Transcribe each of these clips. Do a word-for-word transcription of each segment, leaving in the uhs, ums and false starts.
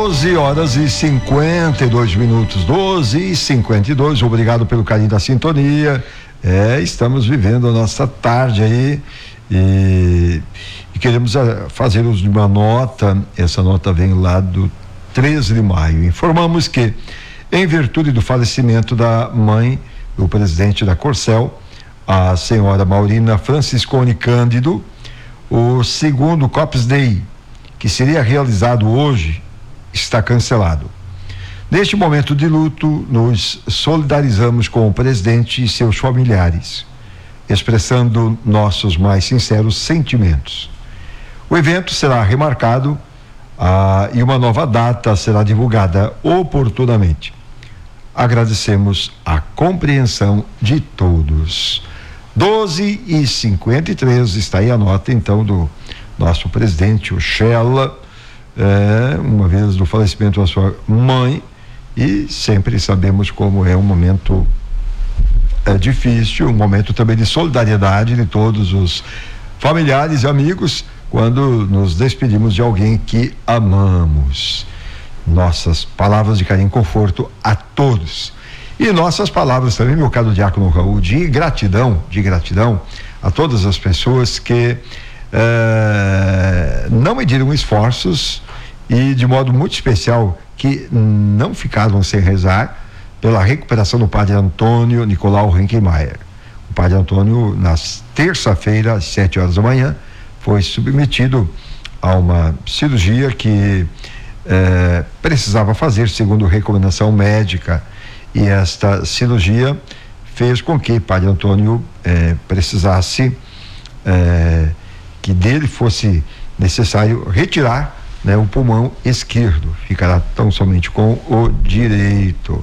doze horas e cinquenta e dois minutos, doze e cinquenta e dois. Obrigado pelo carinho da sintonia. É, estamos vivendo a nossa tarde aí e, e queremos a, fazer uso de uma nota. Essa nota vem lá do treze de maio. Informamos que, em virtude do falecimento da mãe do presidente da Corcel, a senhora Maurina Franciscone Cândido, o segundo Cops Day, que seria realizado hoje, está cancelado. Neste momento de luto, nos solidarizamos com o presidente e seus familiares, expressando nossos mais sinceros sentimentos. O evento será remarcado ah, e uma nova data será divulgada oportunamente. Agradecemos a compreensão de todos. doze e cinquenta e três, está aí a nota então do nosso presidente, o Shella, é, uma vez do falecimento da sua mãe, e sempre sabemos como é um momento é, difícil, um momento também de solidariedade de todos os familiares e amigos quando nos despedimos de alguém que amamos. Nossas palavras de carinho e conforto a todos. E nossas palavras também, meu caro diácono Raul, de gratidão, de gratidão a todas as pessoas que Uh, não mediram esforços e de modo muito especial que não ficaram sem rezar pela recuperação do padre Antônio Nicolau Henkemeyer. O padre Antônio, na terça-feira, às sete horas da manhã, foi submetido a uma cirurgia que uh, precisava fazer segundo recomendação médica, e esta cirurgia fez com que o padre Antônio uh, precisasse uh, que dele fosse necessário retirar, né, o pulmão esquerdo, ficará tão somente com o direito.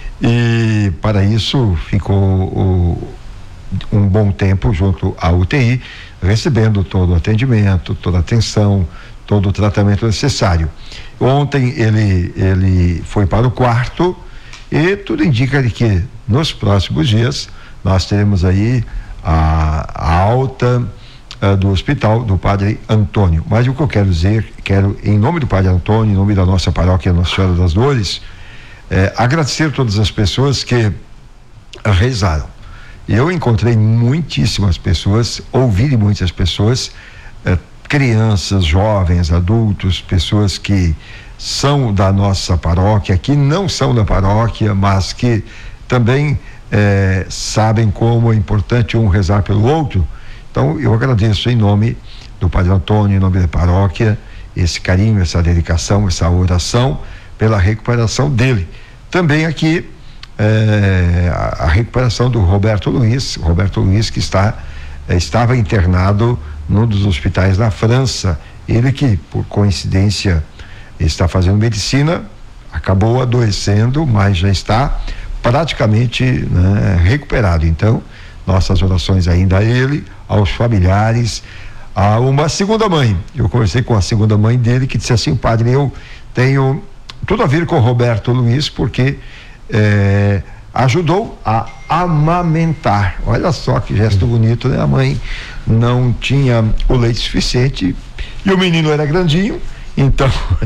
E para isso ficou o, um bom tempo junto à U T I, recebendo todo o atendimento, toda a atenção, todo o tratamento necessário. Ontem ele, ele foi para o quarto e tudo indica de que nos próximos dias nós teremos aí a, a alta do hospital do padre Antônio. Mas o que eu quero dizer, quero em nome do padre Antônio, em nome da nossa paróquia Nossa Senhora das Dores, eh, agradecer todas as pessoas que rezaram. Eu encontrei muitíssimas pessoas, ouvi de muitas pessoas, eh, crianças, jovens, adultos, pessoas que são da nossa paróquia, que não são da paróquia, mas que também eh, sabem como é importante um rezar pelo outro. Então, eu agradeço em nome do padre Antônio, em nome da paróquia, esse carinho, essa dedicação, essa oração pela recuperação dele. Também aqui eh, a, a recuperação do Roberto Luiz, Roberto Luiz que está, eh, estava internado num dos hospitais na França. Ele que, por coincidência, está fazendo medicina, acabou adoecendo, mas já está praticamente, né, recuperado. Então, nossas orações ainda a ele, aos familiares, a uma segunda mãe. Eu conversei com a segunda mãe dele, que disse assim: padre, eu tenho tudo a ver com o Roberto Luiz, porque eh, ajudou a amamentar. Olha só que gesto bonito, né? A mãe não tinha o leite suficiente e o menino era grandinho, então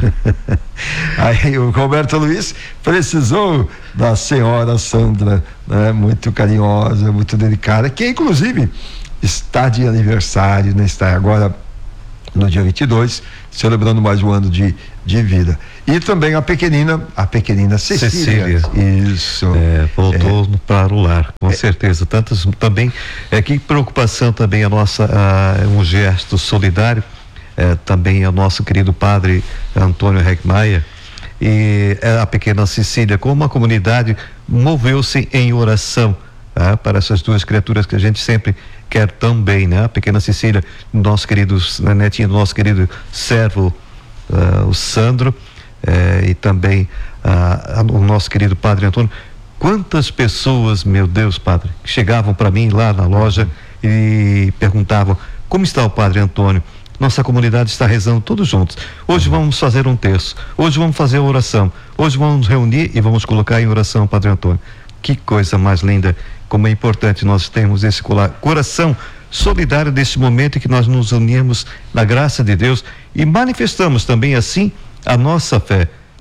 aí o Roberto Luiz precisou da senhora Sandra, né? Muito carinhosa, muito delicada, que inclusive está de aniversário, né? Está agora no dia vinte e dois, celebrando mais um ano de, de vida. E também a pequenina, a pequenina Cecília. Cecília. Isso. É, voltou é. para o lar, com é. certeza. Tantas também, é que preocupação também a nossa, a, um gesto solidário, é, também ao nosso querido padre Antônio Henkemeyer e a pequena Cecília, como a comunidade moveu-se em oração, tá? Para essas duas criaturas que a gente sempre quer tão bem, né? A pequena Cecília, nosso querido netinho do nosso querido servo, uh, o Sandro, eh, e também uh, o nosso querido padre Antônio. Quantas pessoas, meu Deus, padre, que chegavam para mim lá na loja e perguntavam: como está o padre Antônio? Nossa comunidade está rezando todos juntos. Hoje vamos fazer um terço, hoje vamos fazer a oração, hoje vamos nos reunir e vamos colocar em oração o padre Antônio. Que coisa mais linda, como é importante nós termos esse coração solidário desse momento em que nós nos unimos na graça de Deus e manifestamos também assim a nossa fé,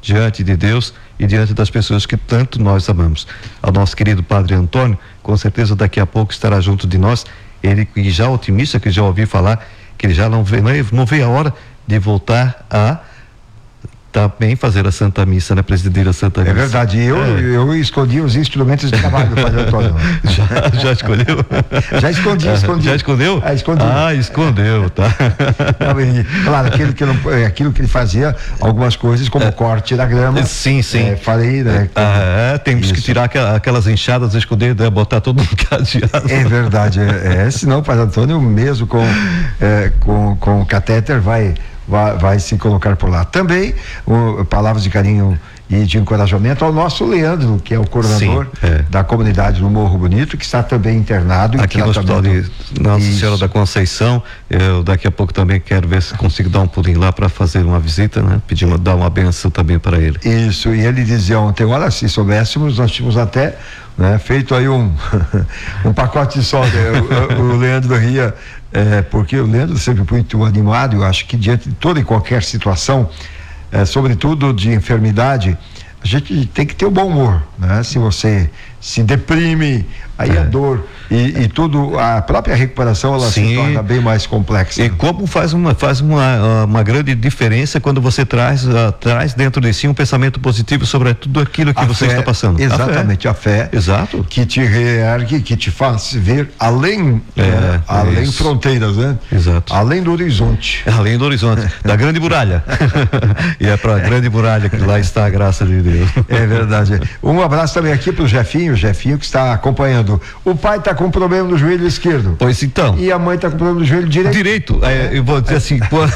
diante de Deus e diante das pessoas que tanto nós amamos. Ao nosso querido Padre Antônio, com certeza daqui a pouco estará junto de nós, ele que já otimista, que já ouvi falar, que ele já não vê, não vê a hora de voltar a também fazer a Santa Missa, né? Presidir a Santa Missa. É verdade, eu, é. eu escondi os instrumentos de trabalho do Padre Antônio. já, já escolheu? Já escondi, escondi. Já escondeu? Ah, escondi. Ah, escondeu, tá. Não, ele, claro, aquilo que, não, aquilo que ele fazia, algumas coisas, como é. o corte da grama. Sim, sim. É, falei, né? Que, ah, é, temos isso. que tirar aquelas enxadas, esconder, né, botar todo no cadeado. É verdade, é, é, senão o Padre Antônio, mesmo com, é, com, com o catéter, vai. Vai, vai se colocar por lá. Também, o, palavras de carinho e de encorajamento ao nosso Leandro, que é o coordenador Sim, é. da comunidade do Morro Bonito, que está também internado aqui no Hospital de Nossa Isso. Senhora da Conceição. Eu daqui a pouco também quero ver se consigo dar um pulinho lá para fazer uma visita, né? Pedir uma, dar uma benção também para ele. Isso, e ele dizia ontem, olha, se soubéssemos, nós tínhamos até, né, feito aí um um pacote de solda. o, o Leandro ria, é, porque o Leandro sempre muito animado. Eu acho que diante de toda e qualquer situação, é, sobretudo de enfermidade, a gente tem que ter o bom humor, né? Se você se deprime, aí é. a dor e, e tudo, a própria recuperação, ela Sim. se torna bem mais complexa. E como faz uma faz uma, uma grande diferença quando você traz uh, traz dentro de si um pensamento positivo sobre tudo aquilo que a você fé, está passando. Exatamente, a fé. a fé Exato. Que te reergue, que te faz ver além, é, é, além isso. fronteiras, né? Exato. Além do horizonte. Além do horizonte, da grande muralha. E é para a grande muralha que lá está a graça de Deus. É verdade. Um abraço também aqui pro Jefinho, o Jefinho que está acompanhando. O pai está com problema no joelho esquerdo. Pois então. E a mãe está com problema no joelho direito. Direito, é, eu vou dizer assim, pô,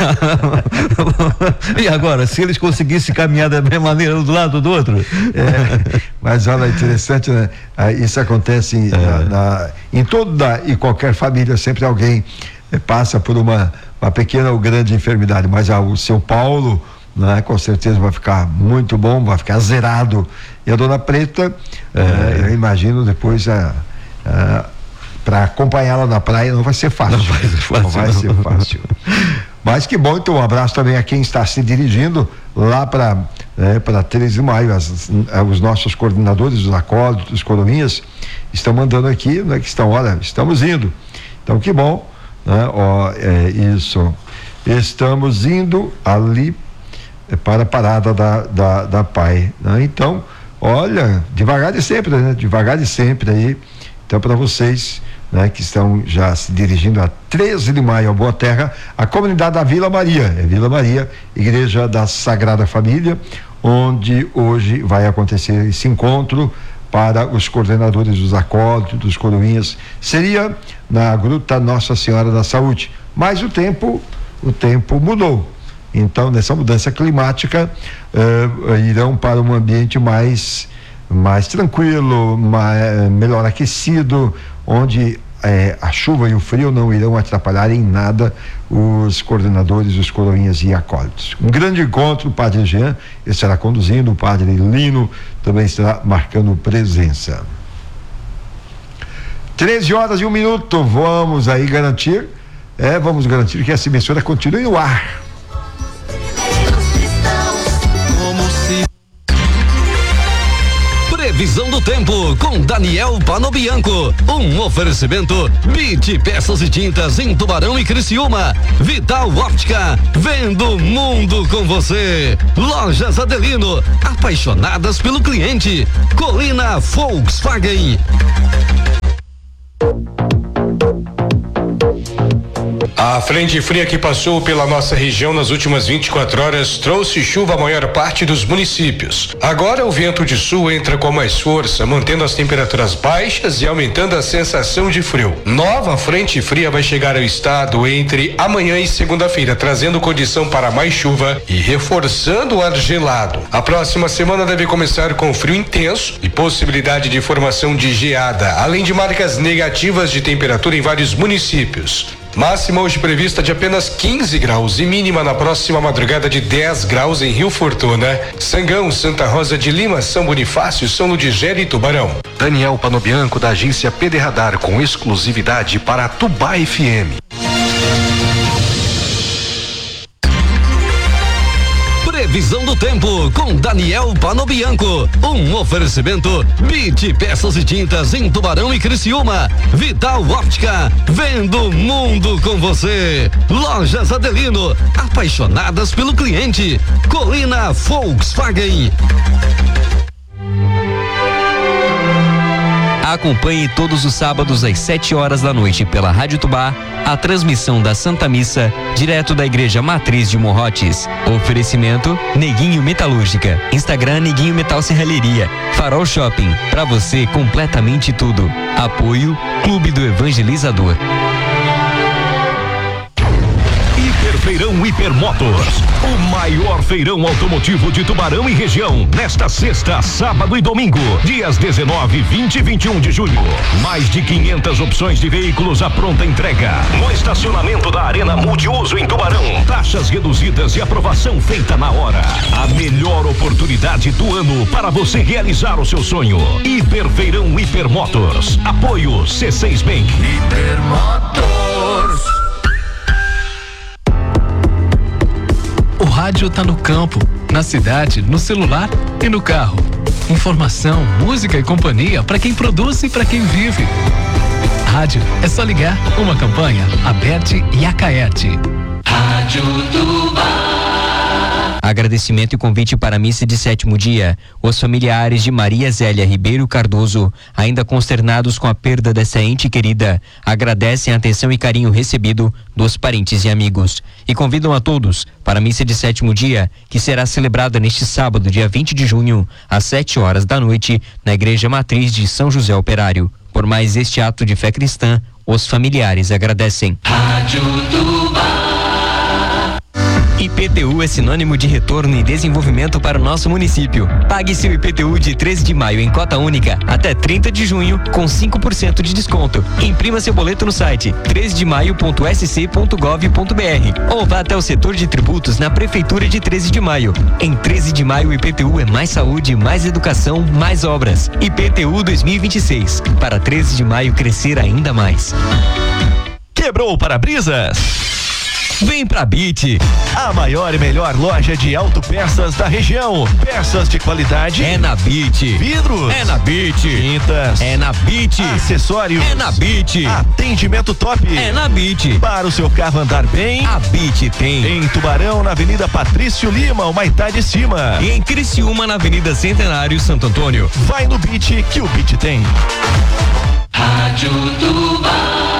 e agora, se eles conseguissem caminhar da mesma maneira um do lado do outro? É, mas olha, interessante, né? Isso acontece em, é. na, na, em toda e qualquer família, sempre alguém é, passa por uma, uma pequena ou grande enfermidade, mas ah, o seu Paulo, né, com certeza vai ficar muito bom, vai ficar zerado. E a dona Preta, é. eh, eu imagino depois a, a para acompanhá-la na praia não vai ser fácil. Não vai ser fácil. Não vai ser fácil. Mas que bom, então um abraço também a quem está se dirigindo lá para né, para treze de maio. As, os nossos coordenadores, os acólitos, os coroinhas estão mandando aqui, né, que estão, olha, estamos indo. Então que bom, né? Ó, é, isso. Estamos indo ali para a parada da, da, da P A I, né? Então, olha, devagar de sempre, né? Devagar de sempre aí. Então, para vocês, né, que estão já se dirigindo a treze de maio, a Boa Terra, a comunidade da Vila Maria, é Vila Maria, Igreja da Sagrada Família, onde hoje vai acontecer esse encontro para os coordenadores dos acólitos, dos coroinhas. Seria na Gruta Nossa Senhora da Saúde, mas o tempo, o tempo mudou. Então, nessa mudança climática, uh, irão para um ambiente mais, mais tranquilo, mais, melhor aquecido, onde eh, a chuva e o frio não irão atrapalhar em nada os coordenadores, os coroinhas e acólitos. Um grande encontro, o Padre Jean estará conduzindo, o Padre Lino também estará marcando presença. treze horas e um minuto, vamos aí garantir, é, vamos garantir que essa emissora continue no ar. Previsão do tempo com Daniel Panobianco. Um oferecimento Bit Peças e Tintas em Tubarão e Criciúma. Vital Óptica, vendo o mundo com você. Lojas Adelino, apaixonadas pelo cliente. Colina Volkswagen. A frente fria que passou pela nossa região nas últimas vinte e quatro horas trouxe chuva à maior parte dos municípios. Agora o vento de sul entra com mais força, mantendo as temperaturas baixas e aumentando a sensação de frio. Nova frente fria vai chegar ao estado entre amanhã e segunda-feira, trazendo condição para mais chuva e reforçando o ar gelado. A próxima semana deve começar com frio intenso e possibilidade de formação de geada, além de marcas negativas de temperatura em vários municípios. Máxima hoje prevista de apenas quinze graus e mínima na próxima madrugada de dez graus em Rio Fortuna, Sangão, Santa Rosa de Lima, São Bonifácio, São Ludgero e Tubarão. Daniel Panobianco, da agência P D Radar, com exclusividade para Tubá F M. Previsão do tempo com Daniel Panobianco. Um oferecimento Bit Peças e Tintas em Tubarão e Criciúma. Vital Óptica, vendo o mundo com você. Lojas Adelino, apaixonadas pelo cliente. Colina Volkswagen. Acompanhe todos os sábados às sete horas da noite pela Rádio Tubá a transmissão da Santa Missa direto da Igreja Matriz de Morrotes. Oferecimento Neguinho Metalúrgica, Instagram Neguinho Metal Serralheria, Farol Shopping, pra você completamente tudo. Apoio Clube do Evangelizador. Feirão Hipermotors, o maior feirão automotivo de Tubarão e região, nesta sexta, sábado e domingo, dias dezenove, vinte e vinte e um de julho. Mais de quinhentas opções de veículos à pronta entrega. No estacionamento da Arena Multiuso em Tubarão, taxas reduzidas e aprovação feita na hora. A melhor oportunidade do ano para você realizar o seu sonho. Hiperfeirão Hipermotors. Apoio C seis Bank. Hipermotors. O rádio tá no campo, na cidade, no celular e no carro. Informação, música e companhia para quem produz e para quem vive. Rádio é só ligar. Uma campanha Aberte e Acaerte. Rádio Tubá. Agradecimento e convite para a missa de sétimo dia. Os familiares de Maria Zélia Ribeiro Cardoso, ainda consternados com a perda dessa ente querida, agradecem a atenção e carinho recebido dos parentes e amigos e convidam a todos para a missa de sétimo dia, que será celebrada neste sábado, dia vinte de junho, às sete horas da noite, na Igreja Matriz de São José Operário. Por mais este ato de fé cristã, os familiares agradecem. Rádio Tubá. I P T U é sinônimo de retorno e desenvolvimento para o nosso município. Pague seu I P T U de treze de maio em cota única até trinta de junho com cinco por cento de desconto. Imprima seu boleto no site treze de maio ponto s c ponto gov ponto b r ou vá até o setor de tributos na Prefeitura de treze de maio. Em treze de maio, o I P T U é mais saúde, mais educação, mais obras. I P T U dois mil e vinte e seis. Para treze de maio crescer ainda mais. Quebrou o para-brisas? Vem pra Bit, a maior e melhor loja de autopeças da região. Peças de qualidade é na Bit. Vidros é na Bit. Tintas é na Bit. Acessórios é na Bit. Atendimento top é na Bit. Para o seu carro andar bem, a Bit tem. Em Tubarão, na Avenida Patrício Lima, o Maitá de Cima. E em Criciúma, na Avenida Centenário, Santo Antônio. Vai no Bit que o Bit tem. Rádio Tubá.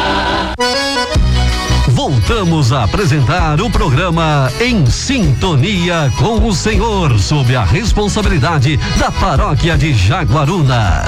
Voltamos a apresentar o programa Em Sintonia com o Senhor, sob a responsabilidade da Paróquia de Jaguaruna.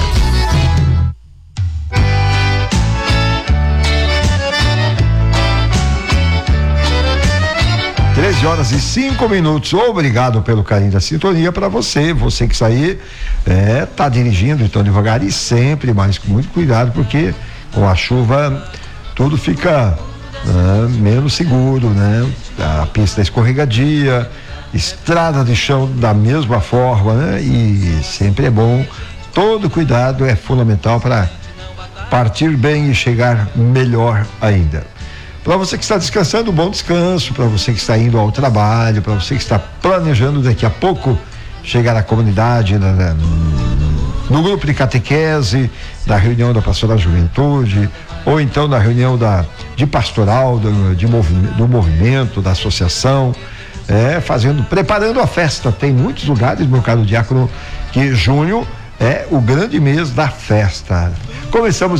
treze horas e cinco minutos. Obrigado pelo carinho da sintonia para você, você que sair, é, tá dirigindo então devagar e sempre, mas com muito cuidado, porque com a chuva tudo fica Uh, menos seguro, né? A pista é escorregadia, estrada de chão da mesma forma, né? E sempre é bom, todo cuidado é fundamental para partir bem e chegar melhor ainda. Para você que está descansando, bom descanso. Para você que está indo ao trabalho, para você que está planejando daqui a pouco chegar à comunidade, na, na, no grupo de catequese, da reunião da Pastoral da Juventude, ou então na reunião da, de pastoral, do, de movimento, do movimento, da associação, é, fazendo, preparando a festa. Tem muitos lugares, meu caro diácono, que junho é o grande mês da festa. Começamos